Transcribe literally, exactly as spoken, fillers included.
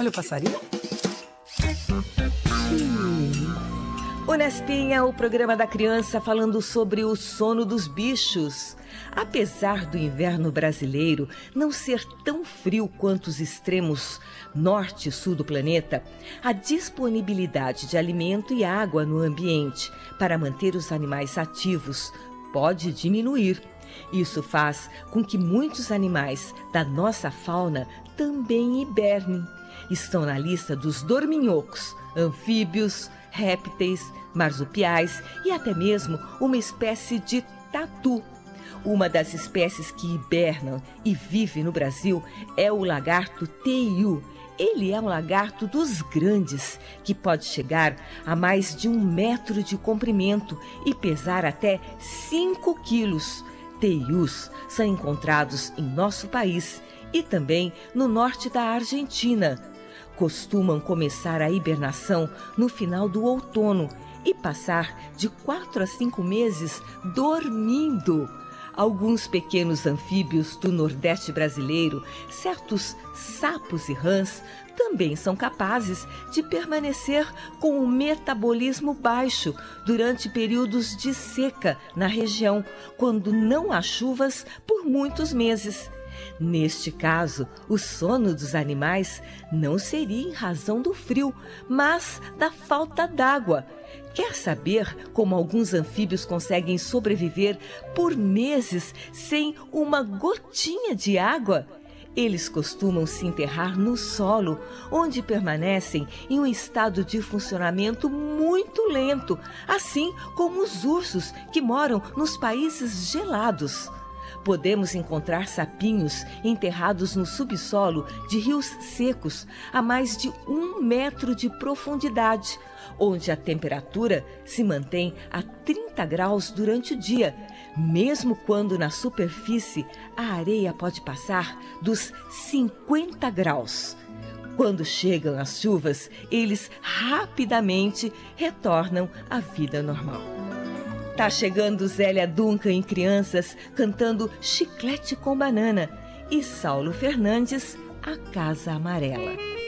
Olha o passarinho. O Nespinha, o programa da criança falando sobre o sono dos bichos. Apesar do inverno brasileiro não ser tão frio quanto os extremos norte e sul do planeta, a disponibilidade de alimento e água no ambiente para manter os animais ativos pode diminuir. Isso faz com que muitos animais da nossa fauna também hibernem. Estão na lista dos dorminhocos, anfíbios, répteis, marsupiais e até mesmo uma espécie de tatu. Uma das espécies que hibernam e vive no Brasil é o lagarto teiu. Ele é um lagarto dos grandes, que pode chegar a mais de um metro de comprimento e pesar até cinco quilos. Teius são encontrados em nosso país e também no norte da Argentina. Costumam começar a hibernação no final do outono e passar de quatro a cinco meses dormindo. Alguns pequenos anfíbios do Nordeste brasileiro, certos sapos e rãs, também são capazes de permanecer com o metabolismo baixo durante períodos de seca na região, quando não há chuvas por muitos meses. Neste caso, o sono dos animais não seria em razão do frio, mas da falta d'água. Quer saber como alguns anfíbios conseguem sobreviver por meses sem uma gotinha de água? Eles costumam se enterrar no solo, onde permanecem em um estado de funcionamento muito lento, assim como os ursos que moram nos países gelados. Podemos encontrar sapinhos enterrados no subsolo de rios secos a mais de um metro de profundidade, onde a temperatura se mantém a trinta graus durante o dia, mesmo quando na superfície a areia pode passar dos cinquenta graus. Quando chegam as chuvas, eles rapidamente retornam à vida normal. Tá chegando Zélia Duncan em Crianças cantando Chiclete com Banana e Saulo Fernandes, A Casa Amarela.